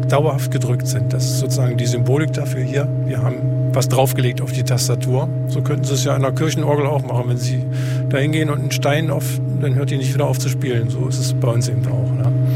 dauerhaft gedrückt sind. Das ist sozusagen die Symbolik dafür hier. Wir haben was draufgelegt auf die Tastatur. So könnten Sie es ja an der Kirchenorgel auch machen. Wenn Sie da hingehen und einen Stein dann hört die nicht wieder auf zu spielen. So ist es bei uns eben auch. Ne?